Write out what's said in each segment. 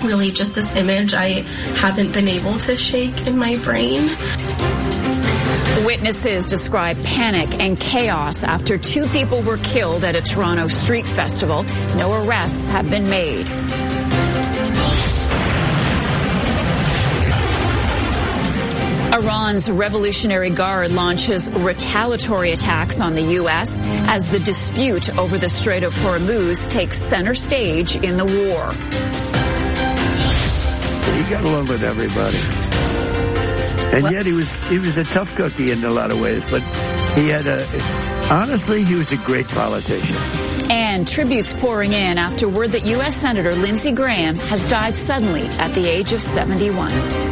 really just this image I haven't been able to shake in my brain. Witnesses describe panic and chaos after 2 people were killed at a Toronto street festival. No arrests have been made. Iran's Revolutionary Guard launches retaliatory attacks on the U.S. as the dispute over the Strait of Hormuz takes center stage in the war. He got along with everybody. And yet he was a tough cookie in a lot of ways, but honestly, he was a great politician. And tributes pouring in after word that U.S. Senator Lindsey Graham has died suddenly at the age of 71.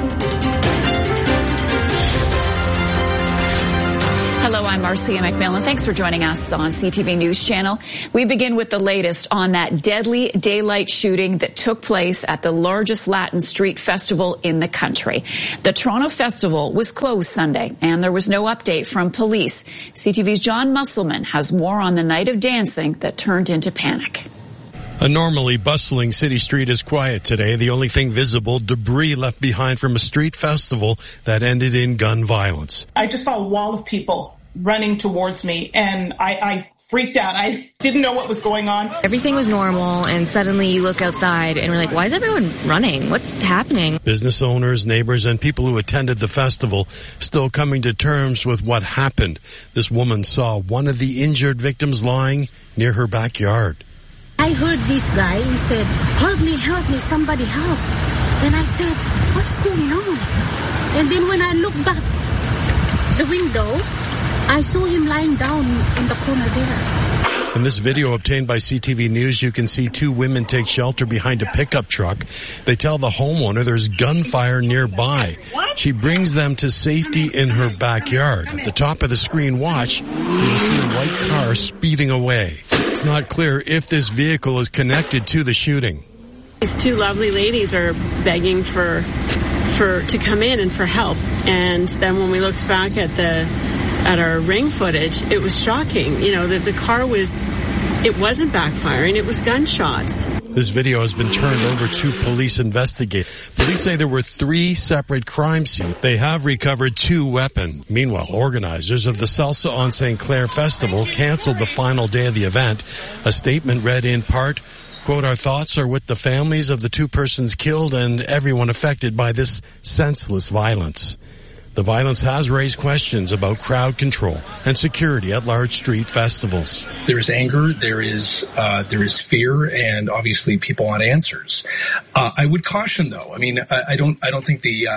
Hello, I'm Marcia McMillan. Thanks for joining us on CTV News Channel. We begin with the latest on that deadly daylight shooting that took place at the largest Latin street festival in the country. The Toronto Festival was closed Sunday, and there was no update from police. CTV's John Musselman has more on the night of dancing that turned into panic. A normally bustling city street is quiet today. The only thing visible, debris left behind from a street festival that ended in gun violence. I just saw a wall of people running towards me, and I freaked out. I didn't know what was going on. Everything was normal, and suddenly you look outside, and we're like, why is everyone running? What's happening? Business owners, neighbors, and people who attended the festival still coming to terms with what happened. This woman saw one of the injured victims lying near her backyard. I heard this guy, he said, help me, somebody help. Then I said, what's going on? And then when I looked back the window, I saw him lying down in the corner there. In this video obtained by CTV News, you can see 2 women take shelter behind a pickup truck. They tell the homeowner there's gunfire nearby. She brings them to safety in her backyard. At the top of the screen, watch, you will see a white car speeding away. It's not clear if this vehicle is connected to the shooting. These 2 lovely ladies are begging to come in and for help. And then when we looked back at our ring footage, it was shocking. You know, that the car it wasn't backfiring, it was gunshots. This video has been turned over to police investigate. Police say there were 3 separate crime scenes. They have recovered 2 weapons. Meanwhile, organizers of the Salsa on St. Clair Festival canceled the final day of the event. A statement read in part, quote, our thoughts are with the families of the 2 persons killed and everyone affected by this senseless violence. The violence has raised questions about crowd control and security at large street festivals. There's anger, there is fear, and obviously people want answers. I would caution, though. I mean, I don't think the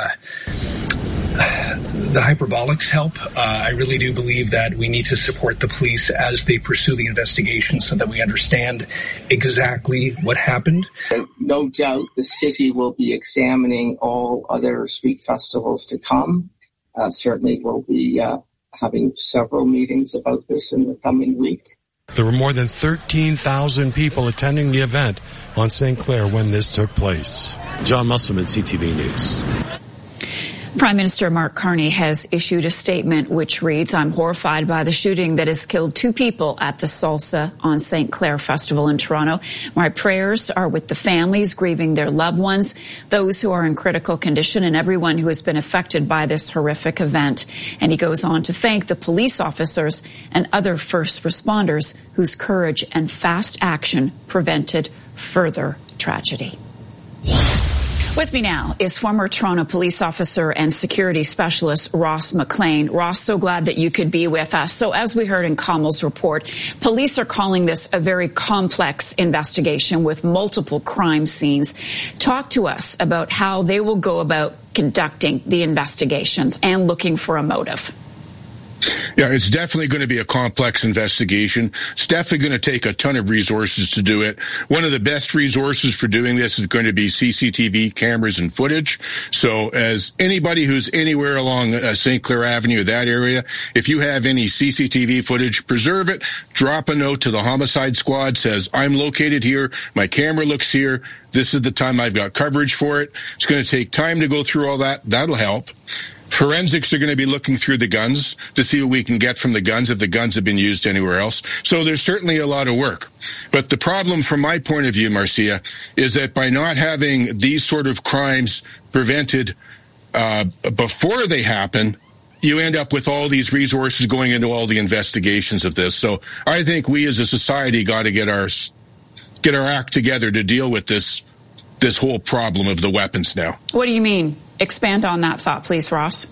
hyperbolics help. I really do believe that we need to support the police as they pursue the investigation so that we understand exactly what happened. No doubt the city will be examining all other street festivals to come. Certainly we'll be having several meetings about this in the coming week. There were more than 13,000 people attending the event on St. Clair when this took place. John Musselman, CTV News. Prime Minister Mark Carney has issued a statement which reads, I'm horrified by the shooting that has killed 2 people at the Salsa on St. Clair Festival in Toronto. My prayers are with the families grieving their loved ones, those who are in critical condition, and everyone who has been affected by this horrific event. And he goes on to thank the police officers and other first responders whose courage and fast action prevented further tragedy. With me now is former Toronto police officer and security specialist Ross McLean. Ross, so glad that you could be with us. So as we heard in Kamal's report, police are calling this a very complex investigation with multiple crime scenes. Talk to us about how they will go about conducting the investigations and looking for a motive. Yeah, it's definitely going to be a complex investigation. It's definitely going to take a ton of resources to do it. One of the best resources for doing this is going to be CCTV cameras and footage. So as anybody who's anywhere along St. Clair Avenue, that area, if you have any CCTV footage, preserve it. Drop a note to the homicide squad, says, I'm located here. My camera looks here. This is the time I've got coverage for it. It's going to take time to go through all that. That'll help. Forensics are going to be looking through the guns to see what we can get from the guns if the guns have been used anywhere else. So there's certainly a lot of work. But the problem from my point of view, Marcia, is that by not having these sort of crimes prevented before they happen, you end up with all these resources going into all the investigations of this. So I think we as a society got to get our act together to deal with this whole problem of the weapons now. What do you mean? Expand on that thought, please, Ross.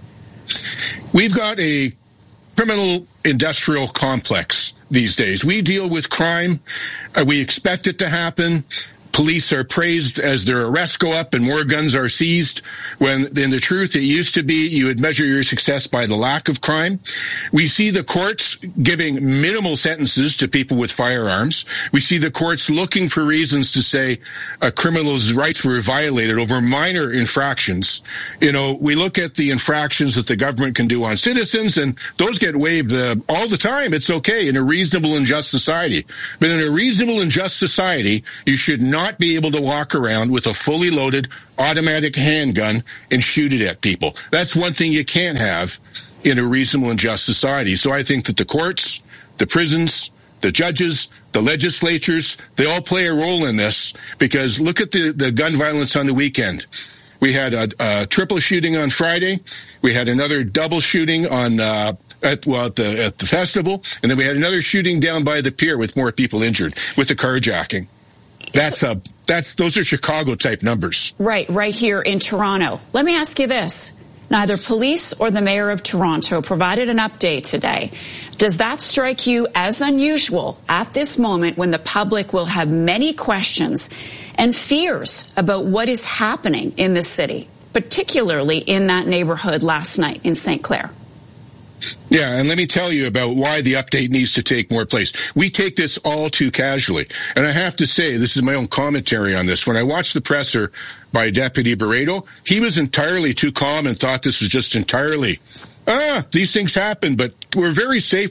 We've got a criminal industrial complex these days. We deal with crime. We expect it to happen. Police are praised as their arrests go up and more guns are seized, when in the truth it used to be you would measure your success by the lack of crime. We see the courts giving minimal sentences to people with firearms. We see the courts looking for reasons to say a criminal's rights were violated over minor infractions. You know, we look at the infractions that the government can do on citizens, and those get waived all the time. It's okay in a reasonable and just society. But in a reasonable and just society, you should not be able to walk around with a fully loaded automatic handgun and shoot it at people. That's one thing you can't have in a reasonable and just society. So I think that the courts, the prisons, the judges, the legislatures, they all play a role in this, because look at the gun violence on the weekend. We had a triple shooting on Friday. We had another double shooting on at the festival, and then we had another shooting down by the pier with more people injured with the carjacking. Those are Chicago type numbers. Right here in Toronto. Let me ask you this. Neither police or the mayor of Toronto provided an update today. Does that strike you as unusual at this moment when the public will have many questions and fears about what is happening in the city, particularly in that neighborhood last night in St. Clair? Yeah, and let me tell you about why the update needs to take more place. We take this all too casually. And I have to say, this is my own commentary on this. When I watched the presser by Deputy Barreto, he was entirely too calm and thought this was just entirely, these things happen, but we're very safe,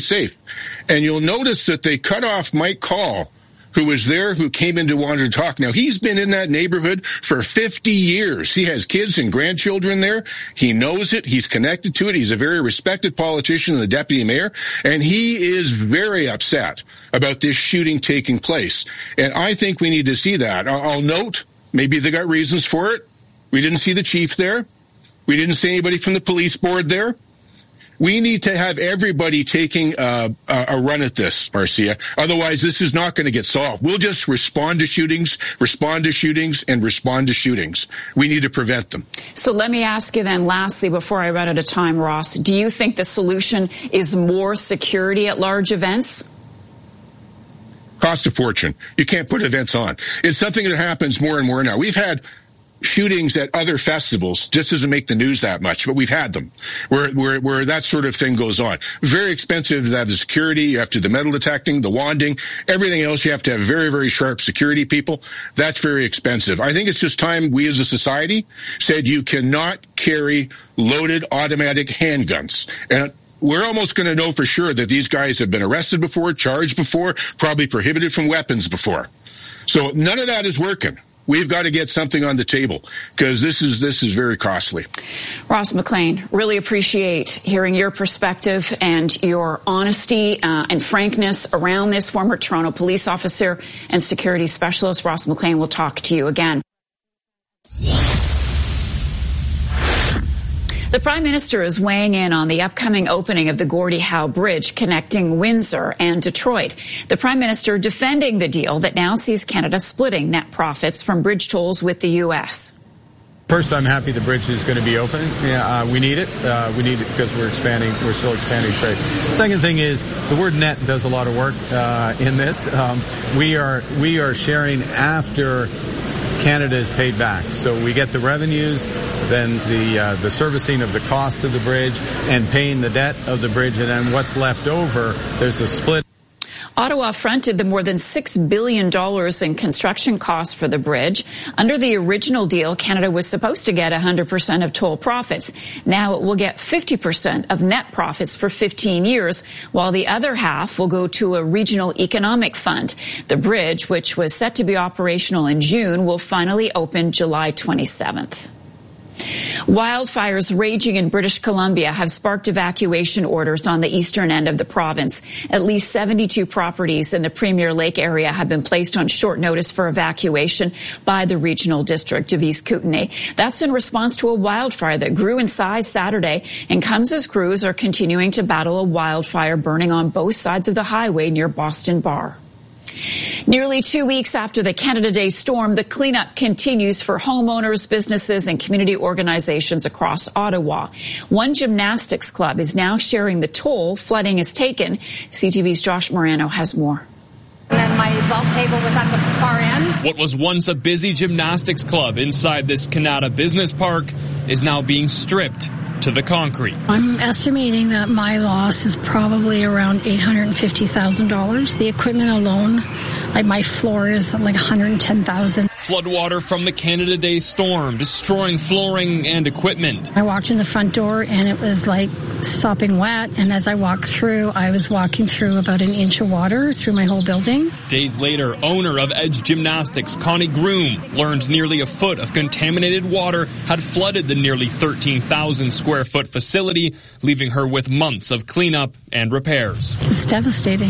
And you'll notice that they cut off Mike Call, who was there, who came in to want to talk. Now, he's been in that neighborhood for 50 years. He has kids and grandchildren there. He knows it. He's connected to it. He's a very respected politician and the deputy mayor, and he is very upset about this shooting taking place. And I think we need to see that. I'll note, maybe they got reasons for it. We didn't see the chief there. We didn't see anybody from the police board there. We need to have everybody taking a run at this, Marcia. Otherwise, this is not going to get solved. We'll just respond to shootings, and respond to shootings. We need to prevent them. So let me ask you then, lastly, before I run out of time, Ross, do you think the solution is more security at large events? Cost a fortune. You can't put events on. It's something that happens more and more now. We've had shootings at other festivals, just doesn't make the news that much, but we've had them where that sort of thing goes on. Very expensive to have the security. You have to do the metal detecting, the wanding, everything else. You have to have very, very sharp security people. That's very expensive. I think it's just time we as a society said you cannot carry loaded automatic handguns. And we're almost going to know for sure that these guys have been arrested before, charged before, probably prohibited from weapons before. So none of that is working. We've got to get something on the table because this is very costly. Ross McLean, really appreciate hearing your perspective and your honesty and frankness around this. Former Toronto police officer and security specialist Ross McLean will talk to you again. The Prime Minister is weighing in on the upcoming opening of the Gordie Howe Bridge connecting Windsor and Detroit. The Prime Minister defending the deal that now sees Canada splitting net profits from bridge tolls with the U.S. First, I'm happy the bridge is going to be open. We need it. We need it because we're still expanding trade. Second thing is the word net does a lot of work in this. We are sharing after Canada is paid back. So we get the revenues, then the servicing of the costs of the bridge and paying the debt of the bridge, and then what's left over, there's a split. Ottawa fronted the more than $6 billion in construction costs for the bridge. Under the original deal, Canada was supposed to get 100% of toll profits. Now it will get 50% of net profits for 15 years, while the other half will go to a regional economic fund. The bridge, which was set to be operational in June, will finally open July 27th. Wildfires raging in British Columbia have sparked evacuation orders on the eastern end of the province. At least 72 properties in the Premier Lake area have been placed on short notice for evacuation by the Regional District of East Kootenay. That's in response to a wildfire that grew in size Saturday and comes as crews are continuing to battle a wildfire burning on both sides of the highway near Boston Bar. Nearly 2 weeks after the Canada Day storm, the cleanup continues for homeowners, businesses, and community organizations across Ottawa. One gymnastics club is now sharing the toll flooding has taken. CTV's Josh Morano has more. And then my vault table was at the far end. What was once a busy gymnastics club inside this Canada Business Park is now being stripped to the concrete. I'm estimating that my loss is probably around $850,000. The equipment alone, like my floor, is like $110,000. Floodwater from the Canada Day storm destroying flooring and equipment. I walked in the front door and it was like sopping wet, and as I walked through, I was walking through about an inch of water through my whole building. Days later, owner of Edge Gymnastics, Connie Groom, learned nearly a foot of contaminated water had flooded the nearly 13,000 square foot facility, leaving her with months of cleanup and repairs. It's devastating.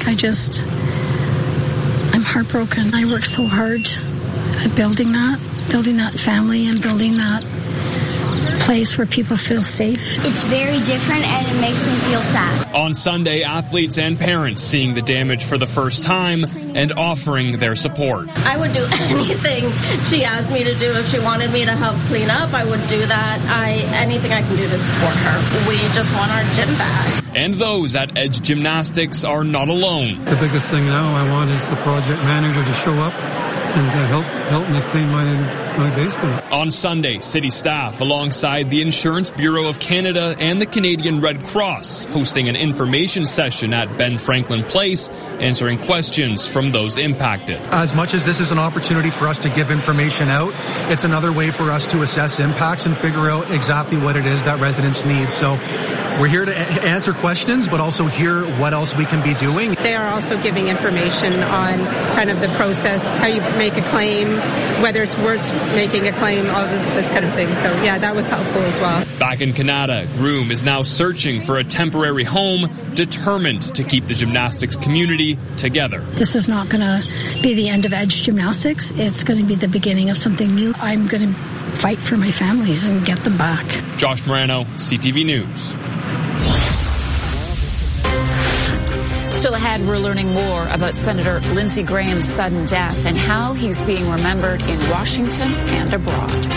I'm heartbroken. I worked so hard at building that family and building that place where people feel safe. It's very different and it makes me feel sad. On Sunday, athletes and parents seeing the damage for the first time and offering their support. I would do anything she asked me to do. If she wanted me to help clean up, I would do that. Anything I can do to support her. We just want our gym back. And those at Edge Gymnastics are not alone. The biggest thing now I want is the project manager to show up and help me clean my basement. On Sunday, city staff, alongside the Insurance Bureau of Canada and the Canadian Red Cross, hosting an information session at Ben Franklin Place, answering questions from those impacted. As much as this is an opportunity for us to give information out, it's another way for us to assess impacts and figure out exactly what it is that residents need. So we're here to answer questions, but also hear what else we can be doing. They are also giving information on kind of the process, how you make a claim, whether it's worth making a claim, all this kind of thing. So yeah, that was helpful as well. Back in Canada, Groom is now searching for a temporary home, determined to keep the gymnastics community together. This is not going to be the end of Edge Gymnastics. It's going to be the beginning of something new. I'm going to fight for my families and get them back. Josh Morano, CTV News. Still ahead, we're learning more about Senator Lindsey Graham's sudden death and how he's being remembered in Washington and abroad.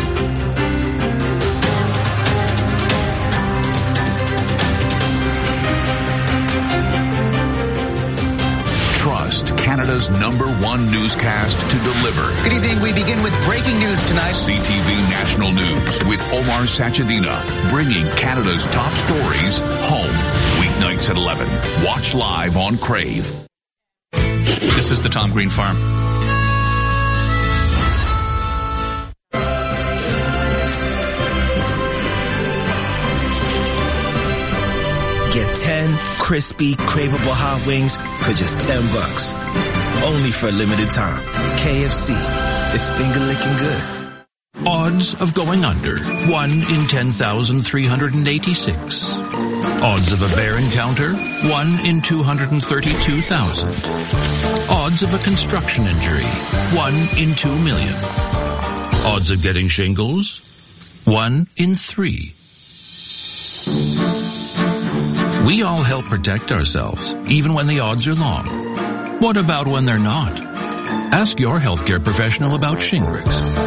Trust Canada's #1 newscast to deliver. Good evening. We begin with breaking news tonight. CTV National News with Omar Sachedina, bringing Canada's top stories home. Weeknights at 11. Watch live on Crave. This is the Tom Green Farm. Get 10 crispy, craveable hot wings for just $10. Only for a limited time. KFC. It's finger licking good. Odds of going under, 1 in 10,386. Odds of a bear encounter, 1 in 232,000. Odds of a construction injury, 1 in 2 million. Odds of getting shingles, 1 in 3. We all help protect ourselves, even when the odds are long. What about when they're not? Ask your healthcare professional about Shingrix.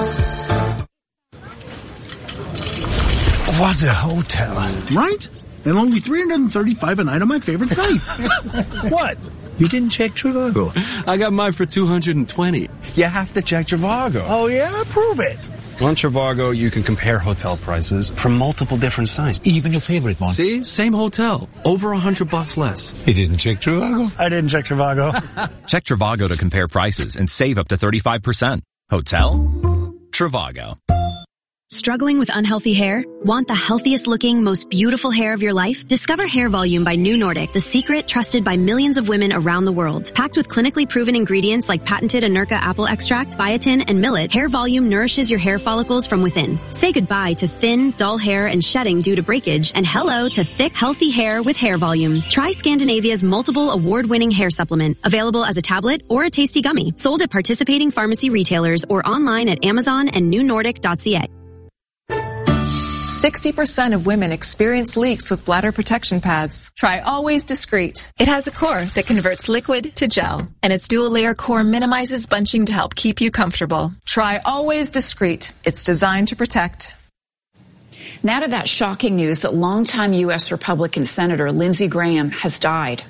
What a hotel. Right? And only $335 a night on my favorite site. What? You didn't check Trivago. I got mine for $220. You have to check Trivago. Oh yeah? Prove it. On Trivago, you can compare hotel prices from multiple different sites. Even your favorite one. See? Same hotel. Over $100 less. You didn't check Trivago? I didn't check Trivago. Check Trivago to compare prices and save up to 35%. Hotel? Trivago. Struggling with unhealthy hair? Want the healthiest looking, most beautiful hair of your life? Discover Hair Volume by New Nordic, the secret trusted by millions of women around the world. Packed with clinically proven ingredients like patented Anurka apple extract, biotin, and millet, Hair Volume nourishes your hair follicles from within. Say goodbye to thin, dull hair and shedding due to breakage, and hello to thick, healthy hair with Hair Volume. Try Scandinavia's multiple award-winning hair supplement, available as a tablet or a tasty gummy. Sold at participating pharmacy retailers or online at Amazon and newnordic.ca. 60% of women experience leaks with bladder protection pads. Try Always Discreet. It has a core that converts liquid to gel, and its dual-layer core minimizes bunching to help keep you comfortable. Try Always Discreet. It's designed to protect. Now to that shocking news that longtime U.S. Republican Senator Lindsey Graham has died.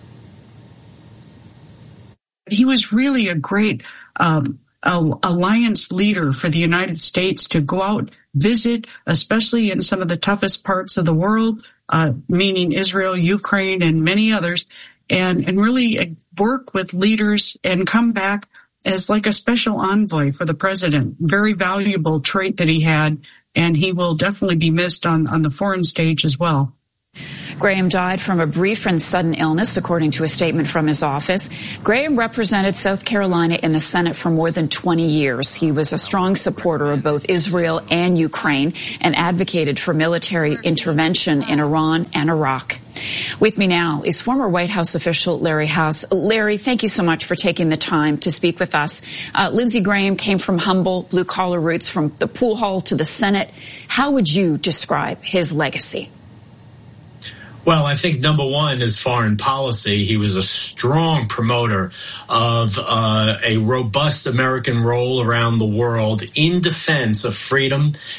He was really a great alliance leader for the United States to go out, visit, especially in some of the toughest parts of the world, meaning Israel, Ukraine, and many others, and really work with leaders and come back as like a special envoy for the president. Very valuable trait that he had, and he will definitely be missed on the foreign stage as well. Graham died from a brief and sudden illness, according to a statement from his office. Graham represented South Carolina in the Senate for more than 20 years. He was a strong supporter of both Israel and Ukraine and advocated for military intervention in Iran and Iraq. With me now is former White House official Larry House. Larry, thank you so much for taking the time to speak with us. Lindsey Graham came from humble blue-collar roots, from the pool hall to the Senate. How would you describe his legacy? Well, I think number one is foreign policy. He was a strong promoter of a robust American role around the world in defense of freedom